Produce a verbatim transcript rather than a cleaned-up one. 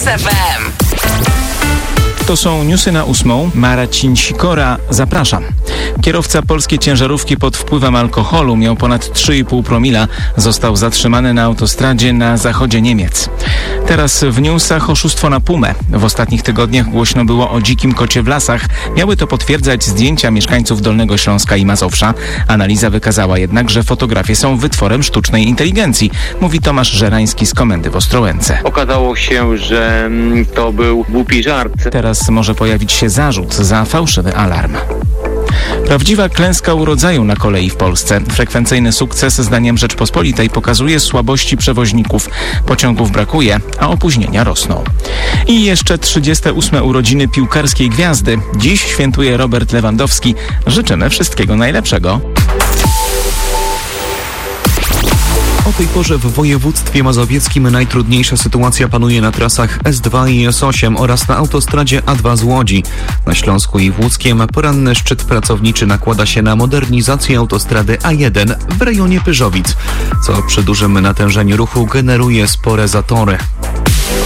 F M. To są newsy na ósmą. Marcin Sikora, zapraszam. Kierowca polskiej ciężarówki pod wpływem alkoholu miał ponad trzy i pół promila. Został zatrzymany na autostradzie na zachodzie Niemiec. Teraz w newsach oszustwo na Pumę. W ostatnich tygodniach głośno było o dzikim kocie w lasach. Miały to potwierdzać zdjęcia mieszkańców Dolnego Śląska i Mazowsza. Analiza wykazała jednak, że fotografie są wytworem sztucznej inteligencji, mówi Tomasz Żerański z Komendy w Ostrołęce. Okazało się, że to był głupi żart. Teraz może pojawić się zarzut za fałszywy alarm. Prawdziwa klęska urodzaju na kolei w Polsce. Frekwencyjny sukces zdaniem Rzeczpospolitej pokazuje słabości przewoźników. Pociągów brakuje, a opóźnienia rosną. I jeszcze trzydzieste ósme urodziny piłkarskiej gwiazdy. Dziś świętuje Robert Lewandowski. Życzymy wszystkiego najlepszego. O tej porze w województwie mazowieckim najtrudniejsza sytuacja panuje na trasach S dwa i S osiem oraz na autostradzie A dwa z Łodzi. Na Śląsku i w Łódzkiem poranny szczyt pracowniczy nakłada się na modernizację autostrady A jeden w rejonie Pyrzowic, co przy dużym natężeniu ruchu generuje spore zatory.